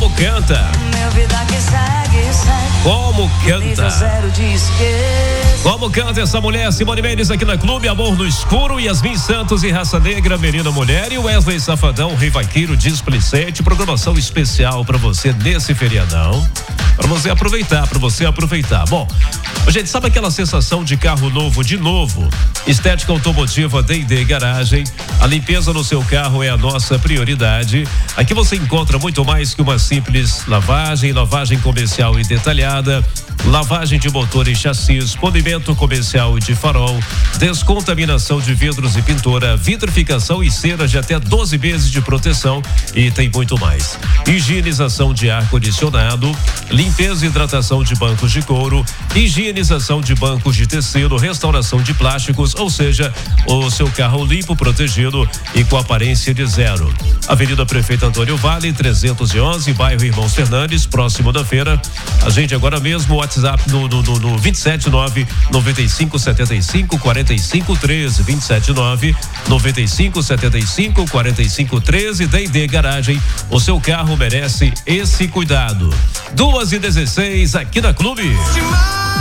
Como canta? Como canta? Como canta essa mulher? Simone Mendes aqui na Clube, Amor no Escuro, Yasmin Santos e Raça Negra, Menina Mulher, e Wesley Safadão, Rei Vaqueiro, Displicente. Programação especial pra você nesse feriadão, pra você aproveitar. Bom, gente, sabe aquela sensação de carro novo de novo? Estética automotiva D&D Garagem. A limpeza no seu carro é a nossa prioridade. Aqui você encontra muito mais que uma simples lavagem comercial e detalhada, lavagem de motor e chassis, polimento comercial e de farol, descontaminação de vidros e pintura, vitrificação e cera de até 12 meses de proteção, e tem muito mais. Higienização de ar-condicionado, limpeza e hidratação de bancos de couro, higienização de bancos de tecido, restauração de plásticos, ou seja, o seu carro limpo, protegido e com aparência de zero. Avenida Prefeito Antônio Vale, 311, bairro Irmãos Fernandes, próximo da feira. Agende agora mesmo o WhatsApp no 279 9575 4513, 279 9575 4513. D&D Garagem, o seu carro merece esse cuidado. 2h16 aqui na Clube.